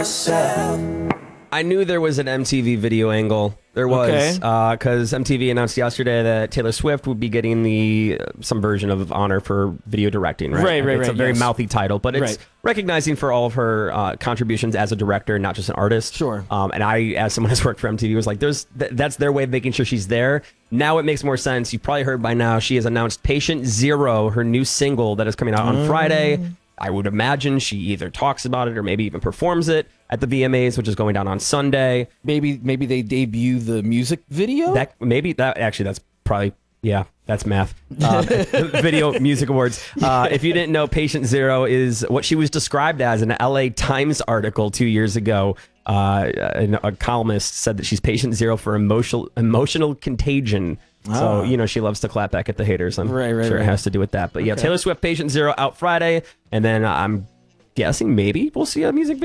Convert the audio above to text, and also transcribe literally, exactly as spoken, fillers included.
I knew there was an M T V video angle. There was, because Okay. uh, M T V announced yesterday that Taylor Swift would be getting the uh, some version of honor for video directing. Right, Right, right, It's a right, very yes. mouthy title, but it's Right. recognizing for all of her uh, contributions as a director, not just an artist. Sure. Um, and I, as someone who's worked for M T V, was like, "There's th- that's their way of making sure she's there." Now it makes more sense. You've probably heard by now. She has announced "Patient Zero," her new single that is coming out on Mm. Friday. I would imagine she either talks about it or maybe even performs it at the V M As, which is going down on Sunday. Maybe maybe they debut the music video. That maybe that actually that's probably yeah that's math. Uh, Video Music Awards. Uh, if you didn't know, Patient Zero is what she was described as in an L A Times article two years ago. Uh, a, a columnist said that she's patient zero for emotional emotional contagion. So, Ah. you know, she loves to clap back at the haters. I'm Right, right, sure right. it has to do with that. But yeah, Okay. Taylor Swift, Patient Zero out Friday. And then I'm guessing maybe we'll see a music video.